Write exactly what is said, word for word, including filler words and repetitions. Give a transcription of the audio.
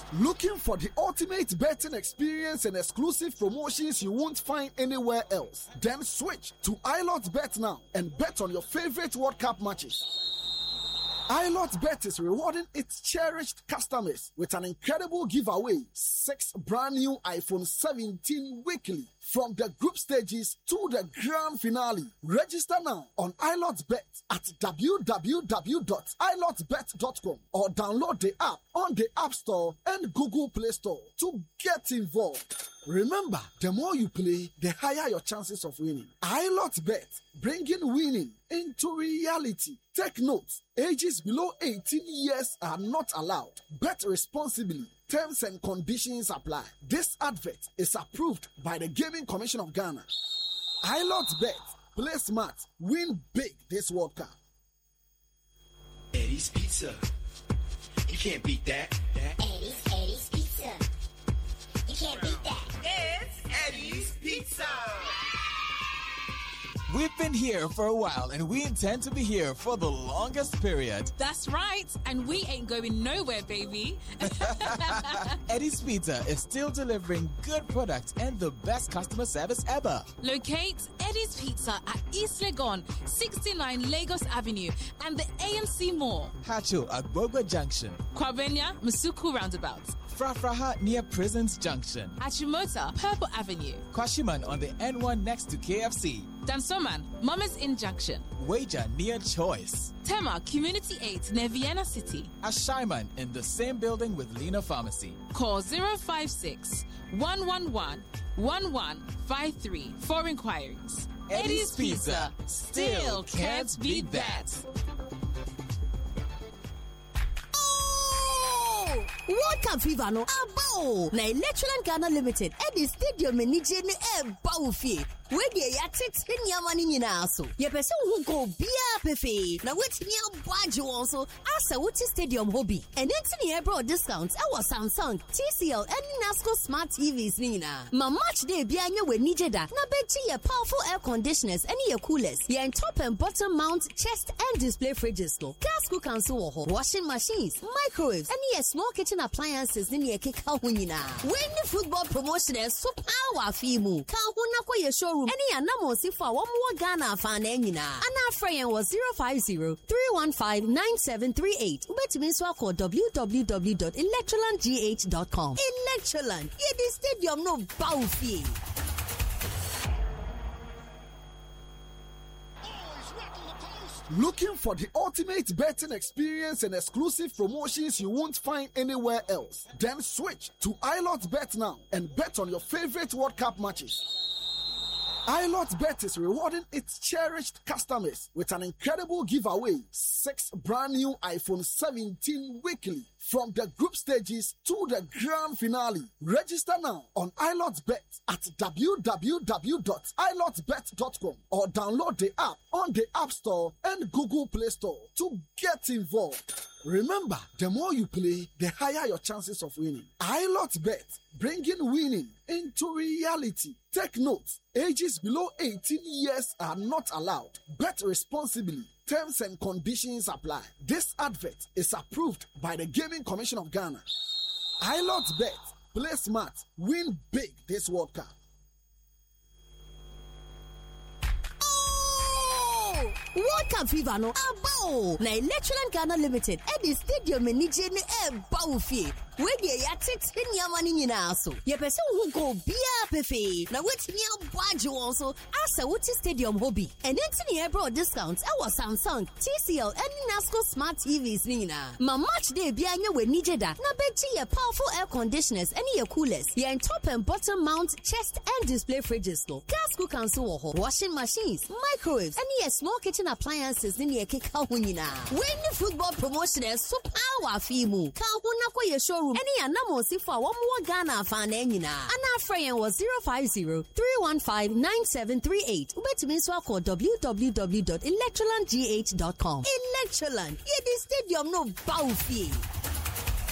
Looking for the ultimate betting experience and exclusive promotions you won't find anywhere else? Then switch to iLotBet now and bet on your favorite World Cup matches. iLotBet is rewarding its cherished customers with an incredible giveaway: six brand new iPhone seventeen weekly from the group stages to the grand finale. Register now on iLotBet at w w w dot i lot bet dot com or download the app on the App Store and Google Play Store to get involved. Remember, the more you play, the higher your chances of winning. iLotBet, bringing winning into reality. Take note, ages below eighteen years are not allowed. Bet responsibly. Terms and conditions apply. This advert is approved by the Gaming Commission of Ghana. iLotBet. Play smart. Win big this World Cup. Eddie's Pizza. You can't beat that. Eddie's, Eddie's Pizza. You can't beat that. It's Eddie's Pizza. We've been here for a while, and we intend to be here for the longest period. That's right, and we ain't going nowhere, baby. Eddie's Pizza is still delivering good products and the best customer service ever. Locate Eddie's Pizza at East Legon, sixty-nine Lagos Avenue, and the A M C Mall. Hacho at Boga Junction. Kwabenya, Musuku Roundabout. Frafraha near Prisons Junction. Achimota, Purple Avenue. Kwashiman on the N one next to K F C. Dansoman, Mama's Inn Junction. Wager near Choice. Tema, Community eight near Vienna City. Ashaiman in the same building with Lena Pharmacy. Call zero five six, one one one, one one five three for inquiries. Eddie's Pizza, still can't beat that. World Cup fever no abo na Electroland Ghana Limited at the stadium in Nije ne e bawfie we dey ya tete nyama ni nyina so ye pese hu go bia pefe na wetimi abwaje won so asa wuti stadium hobby and enti ne ebro discounts e was Samsung, T C L and Nasco smart T Vs ni nyina ma match day bia anya we Nije da na bechi ye powerful air conditioners and ye coolers ye top and bottom mount chest and display fridges no gas cookers wo ho washing machines microwaves and ye small kitchen appliances ni ye keka ho nyina when the football promotion is so power fimu ka ho na kwa ye showroom any anamo si for one more Ghana fan nyina ana friend was zero five zero, three one five, nine seven three eight ubetimi so call w w w dot electroland g h dot com. Electroland ye the stadium no bawfie. Looking for the ultimate betting experience and exclusive promotions you won't find anywhere else? Then switch to iLotBet now and bet on your favorite World Cup matches. iLotBet is rewarding its cherished customers with an incredible giveaway: six brand new iPhone seventeen weekly from the group stages to the grand finale. Register now on iLotBet at w w w dot i lot bet dot com or download the app on the App Store and Google Play Store to get involved. Remember, the more you play, the higher your chances of winning. iLotBet, bringing winning into reality. Take note, ages below eighteen years are not allowed. Bet responsibly. Terms and conditions apply. This advert is approved by the Gaming Commission of Ghana. iLotBet. Play smart. Win big this World Cup. World Cup fever no abo na Electroland Ghana Limited at the stadium in Nije ne e bawfie we dey ya tete nyama ni nyina so ye pese hu go bia pefe na wetimi abwaje won so asa wuti stadium hobby and enti ne ebro discounts e was Samsung, T C L and Nasco smart T Vs ni nyina ma match day bia anya we Nije da na bechi ye powerful air conditioners and ye coolers ye top and bottom mount chest and display fridges no gas cookers wo ho washing machines microwaves and ye small kitchen appliances ni ye keka ho nyina when the football promotion is so power fimu ka ho na kwa ye showroom any anamo si for one more Ghana fan nyina ana friend was zero five zero, three one five, nine seven three eight ubetimi so call w w w dot electroland g h dot com. Electroland ye the stadium no bawfie.